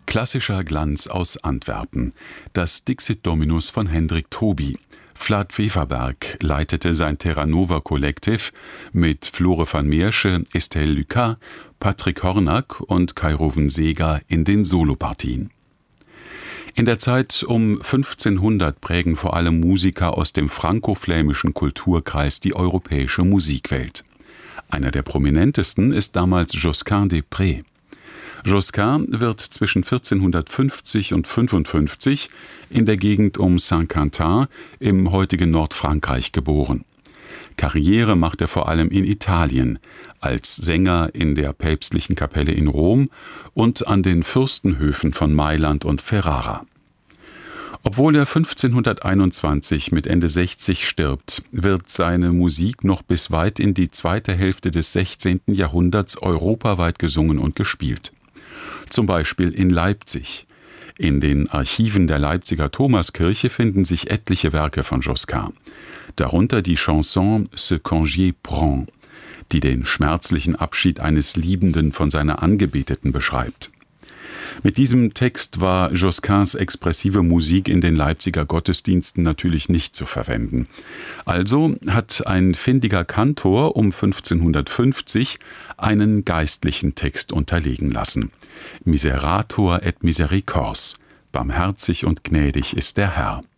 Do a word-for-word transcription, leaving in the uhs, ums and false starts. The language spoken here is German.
Klassischer Glanz aus Antwerpen. Das Dixit Dominus von Hendrik Toby. Vlad Weverberg leitete sein Terra Nova Collective mit Flore van Meersche, Estelle Lucas, Patrick Hornack und Kai Roven-Seeger in den Solopartien. In der Zeit um fünfzehnhundert prägen vor allem Musiker aus dem franko-flämischen Kulturkreis die europäische Musikwelt. Einer der prominentesten ist damals Josquin des Prez. Josquin wird zwischen vierzehnhundertfünfzig und fünfundfünfzig in der Gegend um Saint-Quentin im heutigen Nordfrankreich geboren. Karriere macht er vor allem in Italien, als Sänger in der päpstlichen Kapelle in Rom und an den Fürstenhöfen von Mailand und Ferrara. Obwohl er fünfzehnhunderteinundzwanzig mit Ende sechzig stirbt, wird seine Musik noch bis weit in die zweite Hälfte des sechzehnten Jahrhunderts europaweit gesungen und gespielt. Zum Beispiel in Leipzig. In den Archiven der Leipziger Thomaskirche finden sich etliche Werke von Josquin. Darunter die Chanson Ce congé prend, die den schmerzlichen Abschied eines Liebenden von seiner Angebeteten beschreibt. Mit diesem Text war Josquins expressive Musik in den Leipziger Gottesdiensten natürlich nicht zu verwenden. Also hat ein findiger Kantor um fünfzehnhundertfünfzig einen geistlichen Text unterlegen lassen. Miserator et misericors, barmherzig und gnädig ist der Herr.